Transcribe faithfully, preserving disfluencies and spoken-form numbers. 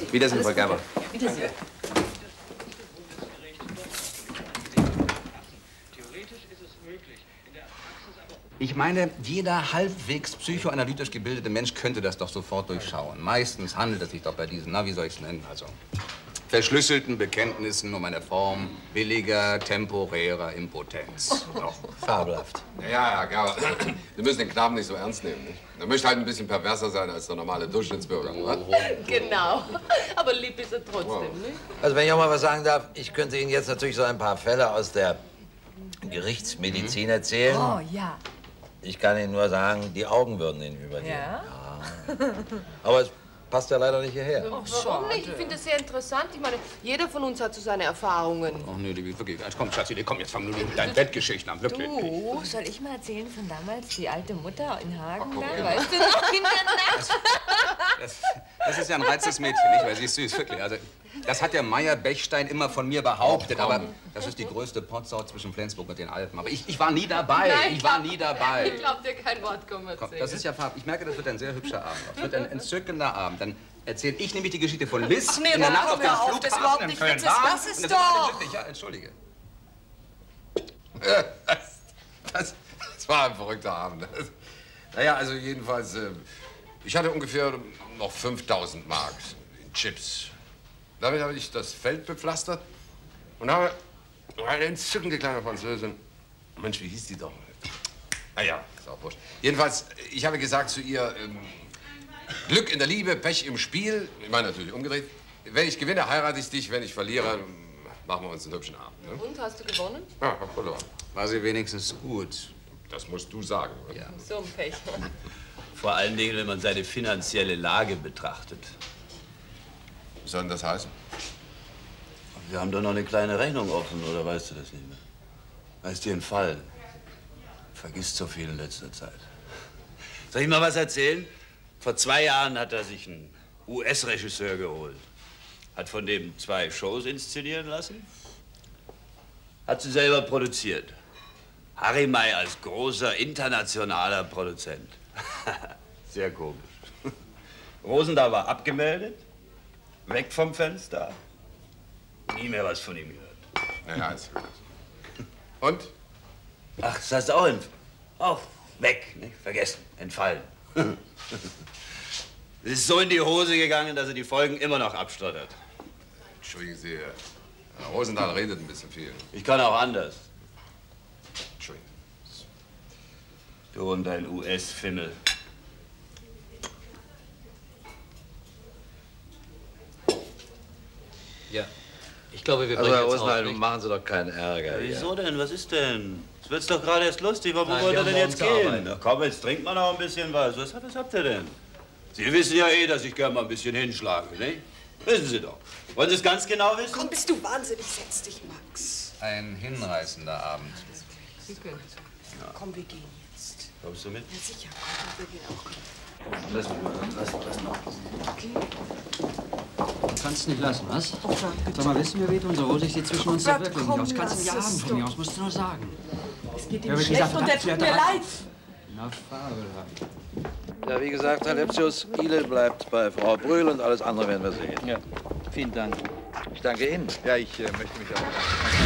Wiedersehen, Frau Gerber. Wiedersehen. Ich meine, jeder halbwegs psychoanalytisch gebildete Mensch könnte das doch sofort durchschauen. Meistens handelt es sich doch bei diesen, na, wie soll ich es nennen, also verschlüsselten Bekenntnissen um eine Form billiger, temporärer Impotenz. Doch, fabelhaft. Ja, ja, Gerber, wir müssen den Knaben nicht so ernst nehmen. Nicht? Er möchte halt ein bisschen perverser sein als der normale Durchschnittsbürger. Oder? Genau. Aber lieb ist er trotzdem, Wow. nicht? Also wenn ich auch mal was sagen darf, ich könnte Ihnen jetzt natürlich so ein paar Fälle aus der Gerichtsmedizin erzählen. Oh, ja. Ich kann Ihnen nur sagen, die Augen würden Ihnen übergehen. Ja? Ja. Aber es passt ja leider nicht hierher. Ach, warum nicht? Ich finde das sehr interessant. Ich meine, jeder von uns hat so seine Erfahrungen. Ach nee, die, wirklich. Jetzt komm, Schatzi, komm, jetzt fang nur mit deinen Bettgeschichten an, wirklich. Du, soll ich mal erzählen von damals, die alte Mutter in Hagen Ach, da? okay. Weißt du noch, in der Nacht? Das, das ist ja ein reizes Mädchen, nicht? Weil sie ist süß, wirklich. Also, das hat der Meier Bechstein immer von mir behauptet, aber das ist die größte Potsau zwischen Flensburg und den Alpen. Aber ich, ich war nie dabei, Nein, ich war nie dabei. Ich glaub dir kein Wort, komm, Komm, erzähl. das ist ja farb. Ich merke, das wird ein sehr hübscher Abend. Das wird ein entzückender Abend. Dann erzähle ich nämlich die Geschichte von Liz Ach nee, in der Ron, Nacht auf komm, dem hör auf, das ist überhaupt Flughafen in nicht Köln. witzig. Lass es Und das sind alle doch. glücklich. Ja, entschuldige. Das, das war ein verrückter Abend. Naja, also jedenfalls, äh, ich hatte ungefähr noch fünftausend Mark in Chips. Damit habe ich das Feld bepflastert und habe eine entzückende kleine Französin. Mensch, wie hieß die doch? Ah ja, ist auch wurscht. Jedenfalls, ich habe gesagt zu ihr, ähm, Glück in der Liebe, Pech im Spiel. Ich meine natürlich umgedreht. Wenn ich gewinne, heirate ich dich. Wenn ich verliere, machen wir uns einen hübschen Abend. Ne? Und, hast du gewonnen? Ja, hab verloren. War sie wenigstens gut? Das musst du sagen. Ja. So ein Pech. Vor allen Dingen, wenn man seine finanzielle Lage betrachtet. Was soll denn das heißen? Wir haben doch noch eine kleine Rechnung offen, oder weißt du das nicht mehr? Weißt dir entfallen? Vergisst so viel in letzter Zeit. Soll ich mal was erzählen? Vor zwei Jahren hat er sich einen U S-Regisseur geholt. Hat von dem zwei Shows inszenieren lassen. Hat sie selber produziert. Harry May als großer internationaler Produzent. Sehr komisch. Rosendahl war abgemeldet, weg vom Fenster. Nie mehr was von ihm gehört. Naja, ist gut. Und? Ach, das hast du auch entf auch weg, nicht? Vergessen, entfallen. Es ist so in die Hose gegangen, dass er die Folgen immer noch abstottert. Entschuldigen Sie, Herr Rosendahl redet ein bisschen viel. Ich kann auch anders. Entschuldigung. Du und dein U S-Fimmel. Ja, ich glaube, wir Also, bringen Herr jetzt Rosenthal, auf, nicht? machen Sie doch keinen Ärger. Ja, hier. wieso denn? Was ist denn? Es wird's doch gerade erst lustig. Wo Nein, wollt wir ihr denn haben jetzt morgen zu gehen? arbeiten. Na komm, jetzt trinkt man noch ein bisschen was. Was, was habt ihr denn? Sie wissen ja eh, dass ich gern mal ein bisschen hinschlage, nicht? Wissen Sie doch. Wollen Sie es ganz genau wissen? Komm, bist du wahnsinnig. Setz dich, Max. Ein hinreißender Abend. Komm, wir gehen jetzt. Kommst du mit? Ja, sicher. Komm, wir gehen auch. Lass, lass, lass noch. Okay. Du kannst es nicht lassen, was? Oh, Frank, bitte. Sag mal, wissen wir, wie unsere Rose sich zwischen uns da Gott, wirklich komm, nicht aus? Kannst du lass ja es haben von doch. mir aus, musst du nur sagen. Es geht Ja, ihm wie schlecht gesagt, und er hat- tut hat- mir hat- leid. Na, fabelhaft. Ja, wie gesagt, Herr Lepsius, Ile bleibt bei Frau Brühl und alles andere werden wir sehen. Ja, vielen Dank. Ich danke Ihnen. Ja, ich äh, möchte mich auch.